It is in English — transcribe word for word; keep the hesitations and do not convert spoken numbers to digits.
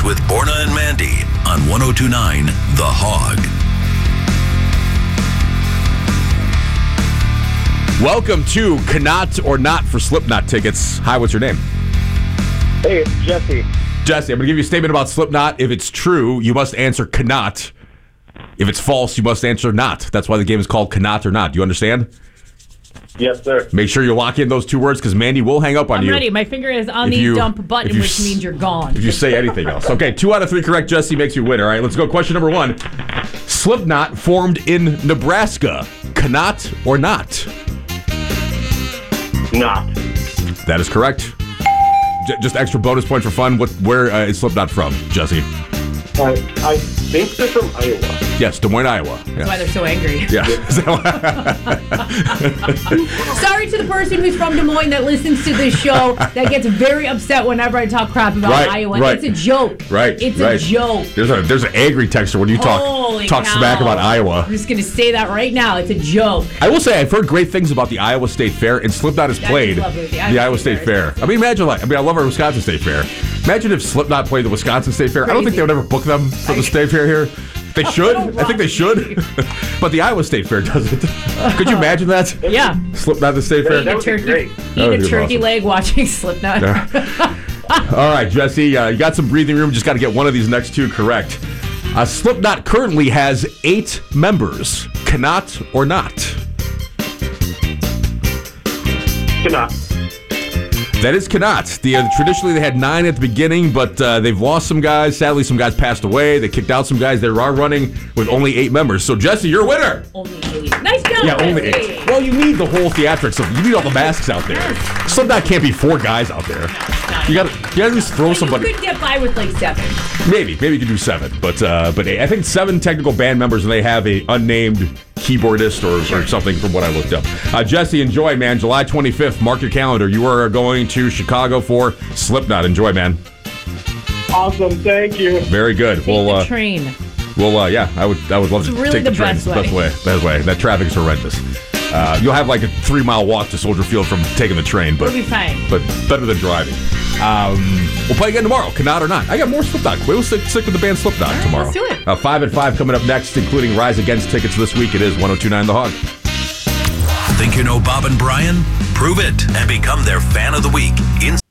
with Borna and Mandy on one oh two point nine The Hog. Welcome to Cannot or Not for Slipknot tickets. Hi, what's your name? Hey, it's Jesse. Jesse, I'm going to give you a statement about Slipknot. If it's true, you must answer cannot. If it's false, you must answer not. That's why the game is called Cannot or Not. Do you understand? Yes, sir. Make sure you lock in those two words because Mandy will hang up on I'm you. I'm ready. My finger is on If the you- dump button, if you which s- means you're gone. If you say anything else. Okay, two out of three correct, Jesse, makes you win. All right, let's go. Question number one. Slipknot formed in Nebraska. Cannot or not? Not. That is correct. J- just extra bonus point for fun. What? Where uh, is Slipknot from, Jesse? I, I think they're from Iowa. Yes, Des Moines, Iowa. Yeah. That's why they're so angry. Yeah. Sorry to the person who's from Des Moines that listens to this show that gets very upset whenever I talk crap about Right, Iowa. right. It's a joke. Right. It's right. a joke. There's a there's an angry texter when you talk Holy talk cow. smack about Iowa. I'm just going to say that right now. It's a joke. I will say I've heard great things about the Iowa State Fair, and Slipknot has I played love it. the Iowa State Fair. I mean, imagine like I mean, I love our Wisconsin State Fair. Imagine if Slipknot played the Wisconsin State Fair. I don't think Crazy. they would ever book them for the State Fair here. They should. I think they should. But the Iowa State Fair doesn't. Could you imagine that? Yeah. Slipknot at the State Fair. Eating That a would be turkey, great. That eating would a be turkey awesome. leg watching Slipknot. All right, Jesse, uh, you got some breathing room. Just got to get one of these next two correct. Uh, Slipknot currently has eight members. Cannot or not? Cannot. That is cannot. The, uh, traditionally, they had nine at the beginning, but uh, they've lost some guys. Sadly, some guys passed away. They kicked out some guys. They are running with only eight members. So, Jesse, you're a winner. Only eight. Nice job. Yeah, only Jesse. eight. Well, you need the whole theatrics. Of, you need all the masks out there. Slipknot can't be four guys out there. You got to you gotta at least throw somebody. You could get by with like seven. Maybe, maybe you could do seven, but uh, but eight. I think seven technical band members, and they have a unnamed keyboardist or, or something from what I looked up. Uh, Jesse, enjoy, man. July twenty-fifth, mark your calendar. You are going to Chicago for Slipknot. Enjoy, man. Awesome. Thank you. Very good. Take Well, the uh, train. well, uh, yeah, I would, I would love It's to really take the, the train. best It's the best way. Best way. That traffic is horrendous. Uh, you'll have like a three mile walk to Soldier Field from taking the train, but We'll be fine. but better than driving. Um, we'll play again tomorrow. Cannot or not? I got more Slipknot. We'll stick, stick with the band Slipknot right, tomorrow. let's do it. Uh, five and five coming up next, including Rise Against tickets this week. It is one oh two point nine The Hog. Think you know Bob and Brian? Prove it and become their fan of the week. In